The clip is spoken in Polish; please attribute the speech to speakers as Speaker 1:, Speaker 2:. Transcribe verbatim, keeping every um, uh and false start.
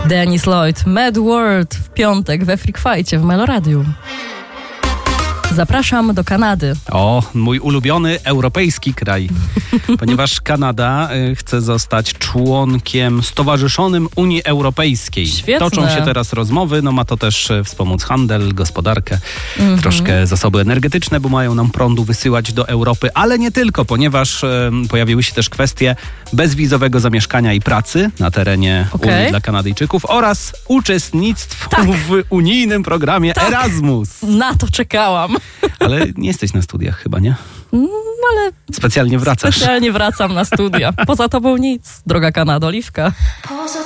Speaker 1: Dennis Lloyd, Mad World w piątek we Freak Fightcie w Meloradiu. Zapraszam do Kanady.
Speaker 2: O, mój ulubiony europejski kraj, ponieważ Kanada y, chce zostać członkiem stowarzyszonym Unii Europejskiej.
Speaker 1: Świetne.
Speaker 2: Toczą się teraz rozmowy, no ma to też y, wspomóc handel, gospodarkę,
Speaker 1: Mhm.
Speaker 2: troszkę zasoby energetyczne, bo mają nam prądu wysyłać do Europy, ale nie tylko, ponieważ y, pojawiły się też kwestie bezwizowego zamieszkania i pracy na terenie
Speaker 1: Okej.
Speaker 2: Unii dla Kanadyjczyków oraz uczestnictw
Speaker 1: Tak.
Speaker 2: w unijnym programie
Speaker 1: Tak.
Speaker 2: Erasmus.
Speaker 1: Na to czekałam.
Speaker 2: Ale nie jesteś na studiach chyba, nie?
Speaker 1: Mm, ale
Speaker 2: Specjalnie wracasz.
Speaker 1: specjalnie wracam na studia. Poza tobą nic, droga Kanado, Oliwka.